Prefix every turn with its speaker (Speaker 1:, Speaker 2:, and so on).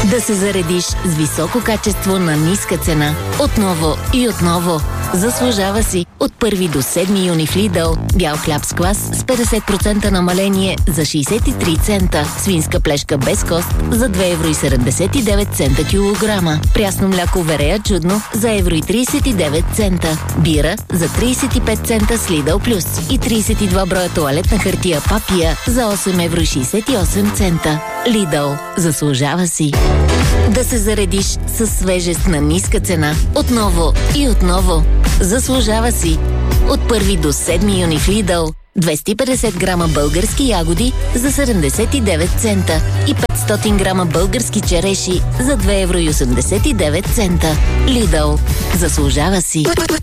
Speaker 1: Да се заредиш с високо качество на ниска цена. Отново и отново. Заслужава си. От 1 до 7 юни в Lidl бял хляб с квас с 50% намаление за 63 цента. Свинска плешка без кост за 2,79 евро килограма. Прясно мляко Верея чудно за 1,39 цента. Бира за 35 цента с Lidl Plus и 32 броя тоалетна хартия Папия за 8,68 цента. Lidl. Заслужава си. Да се заредиш с свежест на ниска цена. Отново и отново. Заслужава си. От 1 до 7 юни в Lidl 250 грама български ягоди за 79 цента и 500 грама български череши за 2,89 евро. Lidl. Заслужава си.